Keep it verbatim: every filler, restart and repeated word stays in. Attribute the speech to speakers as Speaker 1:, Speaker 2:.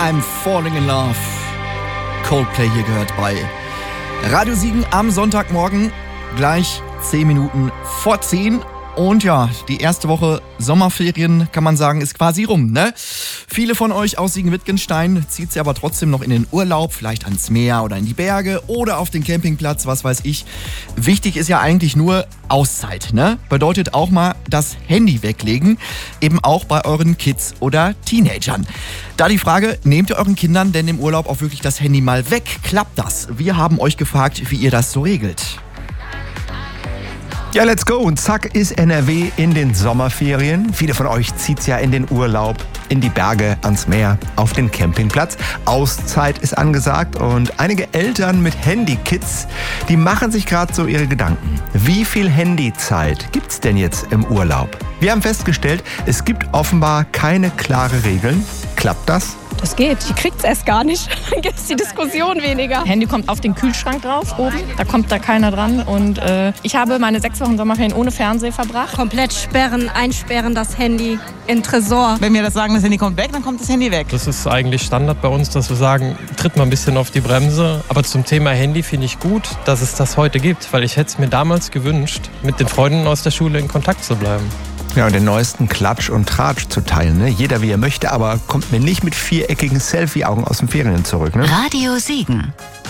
Speaker 1: I'm Falling in Love. Coldplay hier gehört bei Radio Siegen am Sonntagmorgen. Gleich zehn Minuten vor zehn. Und ja, die erste Woche Sommerferien, kann man sagen, ist quasi rum, ne? Viele von euch aus Siegen-Wittgenstein zieht sie aber trotzdem noch in den Urlaub, vielleicht ans Meer oder in die Berge oder auf den Campingplatz, was weiß ich. Wichtig ist ja eigentlich nur Auszeit, ne? Bedeutet auch mal das Handy weglegen, eben auch bei euren Kids oder Teenagern. Da die Frage, nehmt ihr euren Kindern denn im Urlaub auch wirklich das Handy mal weg? Klappt das? Wir haben euch gefragt, wie ihr das so regelt.
Speaker 2: Ja, let's go. Und zack ist N R W in den Sommerferien. Viele von euch zieht's ja in den Urlaub, in die Berge, ans Meer, auf den Campingplatz. Auszeit ist angesagt und einige Eltern mit Handy-Kids, die machen sich gerade so ihre Gedanken. Wie viel Handyzeit gibt's denn jetzt im Urlaub? Wir haben festgestellt, es gibt offenbar keine klare Regeln. Klappt das?
Speaker 3: Das geht, die kriegt's erst gar nicht. Dann gibt's die Diskussion weniger. Handy kommt auf den Kühlschrank drauf oben, da kommt da keiner dran. Und äh, ich habe meine sechs Wochen Sommerferien ohne Fernseher verbracht.
Speaker 4: Komplett sperren, einsperren das Handy in den Tresor.
Speaker 5: Wenn wir das sagen, das Handy kommt weg, dann kommt das Handy weg.
Speaker 6: Das ist eigentlich Standard bei uns, dass wir sagen, tritt mal ein bisschen auf die Bremse. Aber zum Thema Handy finde ich gut, dass es das heute gibt, weil ich hätte es mir damals gewünscht, mit den Freunden aus der Schule in Kontakt zu bleiben.
Speaker 2: Ja, und den neuesten Klatsch und Tratsch zu teilen, ne? Jeder wie er möchte, aber kommt mir nicht mit viereckigen Selfie-Augen aus den Ferien zurück, ne?
Speaker 7: Radio Siegen.